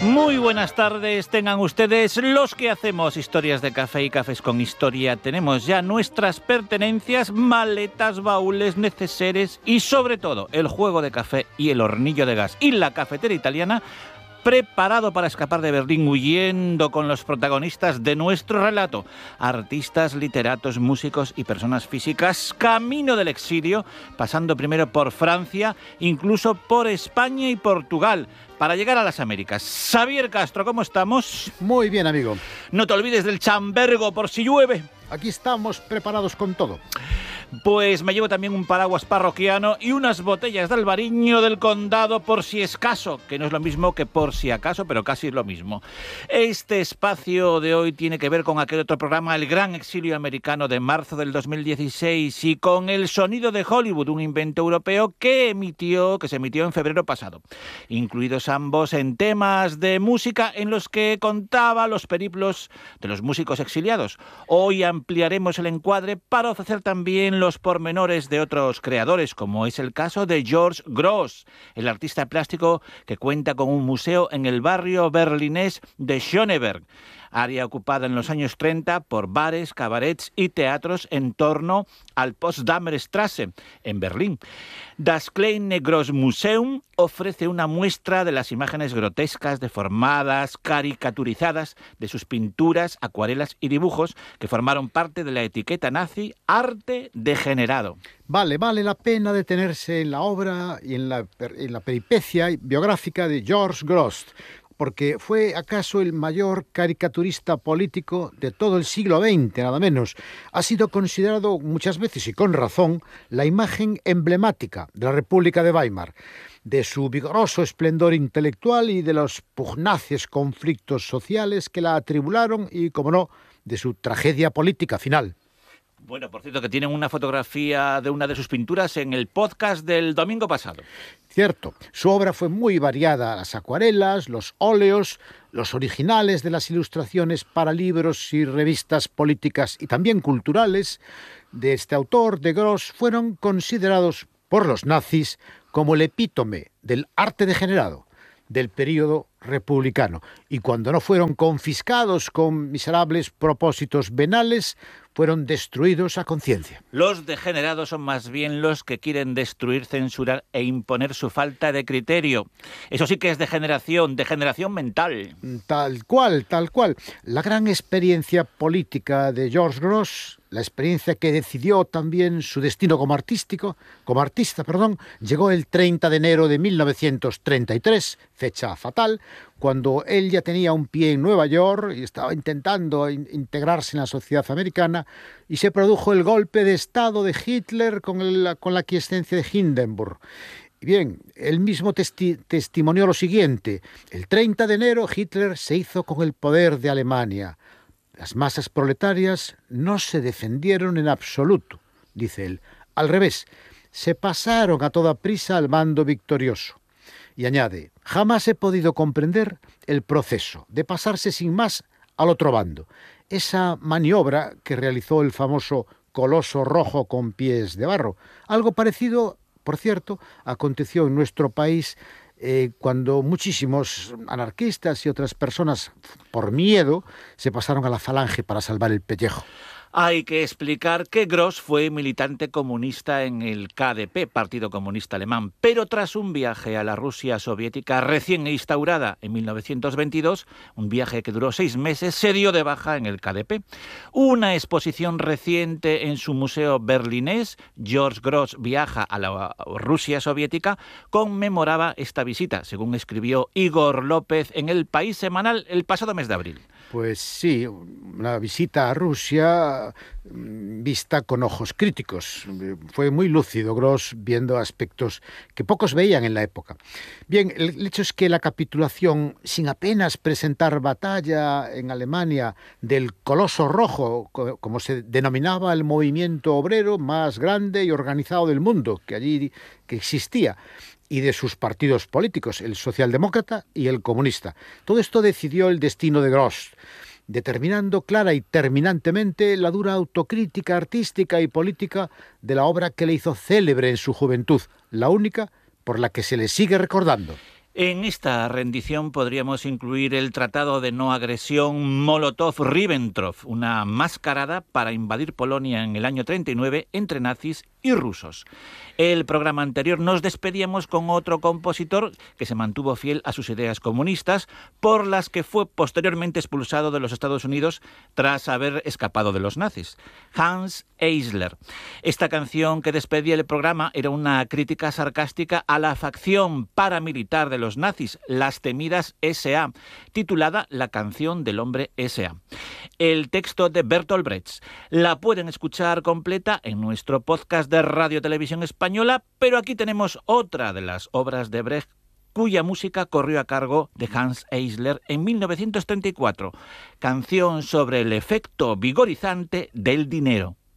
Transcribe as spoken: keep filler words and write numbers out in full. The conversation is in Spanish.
Muy buenas tardes, tengan ustedes los que hacemos historias de café y cafés con historia. Tenemos ya nuestras pertenencias, maletas, baúles, neceseres y sobre todo el juego de café y el hornillo de gas y la cafetera italiana preparado para escapar de Berlín huyendo con los protagonistas de nuestro relato, artistas, literatos, músicos y personas físicas, camino del exilio, pasando primero por Francia, incluso por España y Portugal, para llegar a las Américas. Xavier Castro, ¿cómo estamos? Muy bien, amigo. No te olvides del chambergo por si llueve. Aquí estamos preparados con todo. Pues me llevo también un paraguas parroquiano y unas botellas de albariño del condado por si escaso, que no es lo mismo que por si acaso, pero casi es lo mismo. Este espacio de hoy tiene que ver con aquel otro programa, El Gran Exilio Americano, de marzo del dos mil dieciséis, y con El Sonido de Hollywood, un invento europeo que emitió, que se emitió en febrero pasado, incluidos ambos en temas de música en los que contaba los periplos de los músicos exiliados. Hoy ampliaremos el encuadre para ofrecer también los pormenores de otros creadores, como es el caso de George Grosz, el artista plástico que cuenta con un museo en el barrio berlinés de Schöneberg, área ocupada en los años treinta por bares, cabarets y teatros en torno al Potsdamer Straße, en Berlín. Das Kleine Grosz-Museum ofrece una muestra de las imágenes grotescas, deformadas, caricaturizadas de sus pinturas, acuarelas y dibujos que formaron parte de la etiqueta nazi arte degenerado. Vale, vale la pena detenerse en la obra y en la, en la peripecia biográfica de George Grosz, porque fue acaso el mayor caricaturista político de todo el siglo veinte, nada menos. Ha sido considerado muchas veces, y con razón, la imagen emblemática de la República de Weimar, de su vigoroso esplendor intelectual y de los pugnaces conflictos sociales que la atribularon y, como no, de su tragedia política final. Bueno, por cierto, que tienen una fotografía de una de sus pinturas en el podcast del domingo pasado. Cierto, su obra fue muy variada, las acuarelas, los óleos, los originales de las ilustraciones para libros y revistas políticas y también culturales de este autor, de Grosz, fueron considerados por los nazis como el epítome del arte degenerado del período republicano, y cuando no fueron confiscados con miserables propósitos venales, fueron destruidos a conciencia. Los degenerados son más bien los que quieren destruir, censurar e imponer su falta de criterio. Eso sí que es degeneración, degeneración mental. Tal cual, tal cual. La gran experiencia política de George Grosz, la experiencia que decidió también su destino como artístico, como artista, perdón, llegó el treinta de enero de mil novecientos treinta y tres, fecha fatal, cuando él ya tenía un pie en Nueva York y estaba intentando in- integrarse en la sociedad americana, y se produjo el golpe de Estado de Hitler con, el, con la aquiescencia de Hindenburg. Bien, él mismo testi- testimonió lo siguiente: el treinta de enero Hitler se hizo con el poder de Alemania. Las masas proletarias no se defendieron en absoluto, dice él. Al revés, se pasaron a toda prisa al bando victorioso. Y añade: jamás he podido comprender el proceso de pasarse sin más al otro bando. Esa maniobra que realizó el famoso coloso rojo con pies de barro. Algo parecido, por cierto, aconteció en nuestro país eh, cuando muchísimos anarquistas y otras personas, por miedo, se pasaron a la falange para salvar el pellejo. Hay que explicar que Grosz fue militante comunista en el K D P, Partido Comunista Alemán, pero tras un viaje a la Rusia soviética recién instaurada en mil novecientos veintidós, un viaje que duró seis meses, se dio de baja en el K D P. Una exposición reciente en su museo berlinés, George Grosz viaja a la Rusia soviética, conmemoraba esta visita, según escribió Igor López en El País Semanal el pasado mes de abril. Pues sí, una visita a Rusia vista con ojos críticos. Fue muy lúcido Grosz viendo aspectos que pocos veían en la época. Bien, el hecho es que la capitulación, sin apenas presentar batalla en Alemania, del Coloso Rojo, como se denominaba el movimiento obrero más grande y organizado del mundo, que allí que existía, y de sus partidos políticos, el socialdemócrata y el comunista. Todo esto decidió el destino de Grosz, determinando clara y terminantemente la dura autocrítica artística y política de la obra que le hizo célebre en su juventud, la única por la que se le sigue recordando. En esta rendición podríamos incluir el Tratado de No Agresión Molotov-Ribbentrop, una mascarada para invadir Polonia en el año treinta y nueve entre nazis y rusos. El programa anterior nos despedíamos con otro compositor que se mantuvo fiel a sus ideas comunistas, por las que fue posteriormente expulsado de los Estados Unidos tras haber escapado de los nazis, Hanns Eisler. Esta canción que despedía el programa era una crítica sarcástica a la facción paramilitar de los nazis, las temidas ese a, titulada La canción del hombre ese a. El texto de Bertolt Brecht. La pueden escuchar completa en nuestro podcast de Radio Televisión Española, pero aquí tenemos otra de las obras de Brecht cuya música corrió a cargo de Hanns Eisler en mil novecientos treinta y cuatro, canción sobre el efecto vigorizante del dinero.